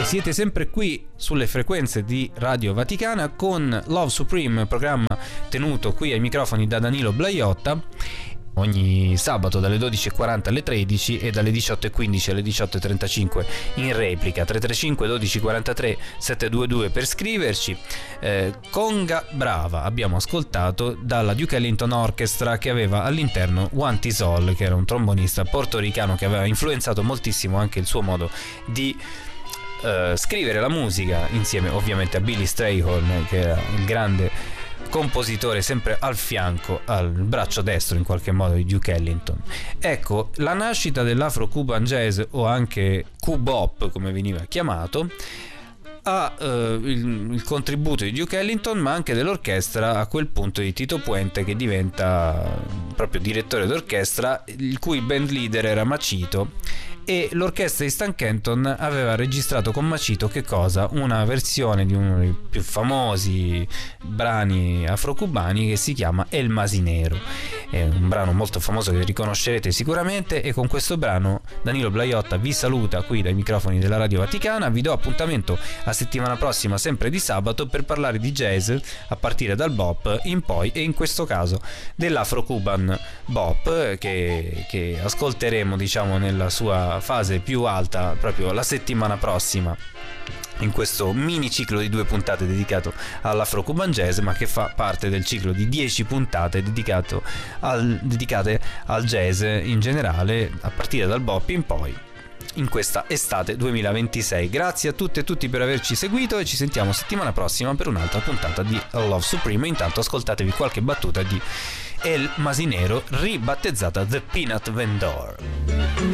Siete sempre qui sulle frequenze di Radio Vaticana con Love Supreme, programma tenuto qui ai microfoni da Danilo Blaiotta ogni sabato dalle 12.40 alle 13 e dalle 18.15 alle 18.35 in replica. 335 1243 722 per scriverci. Conga Brava abbiamo ascoltato dalla Duke Ellington Orchestra, che aveva all'interno Juan Tisol, che era un trombonista portoricano che aveva influenzato moltissimo anche il suo modo di scrivere la musica, insieme ovviamente a Billy Strayhorn, che era il grande compositore sempre al fianco, al braccio destro in qualche modo di Duke Ellington. Ecco, la nascita dell'Afro-Cuban Jazz, o anche Cubop come veniva chiamato, ha il contributo di Duke Ellington, ma anche dell'orchestra a quel punto di Tito Puente, che diventa proprio direttore d'orchestra, il cui band leader era Machito, e l'orchestra di Stan Kenton aveva registrato con Machito che cosa? Una versione di uno dei più famosi brani afrocubani che si chiama El Masinero. È un brano molto famoso che riconoscerete sicuramente, e con questo brano Danilo Blaiotta vi saluta qui dai microfoni della Radio Vaticana. Vi do appuntamento a settimana prossima, sempre di sabato, per parlare di jazz a partire dal bop in poi, e in questo caso dell'Afro-Cuban bop che ascolteremo, diciamo, nella sua fase più alta proprio la settimana prossima, in questo mini ciclo di 2 puntate dedicato all'Afro-Cuban Jazz, ma che fa parte del ciclo di 10 puntate dedicate al jazz in generale, a partire dal bop in poi, in questa estate 2026. Grazie a tutte e tutti per averci seguito, e ci sentiamo settimana prossima per un'altra puntata di Love Supreme. Intanto ascoltatevi qualche battuta di El Masinero, ribattezzata The Peanut Vendor.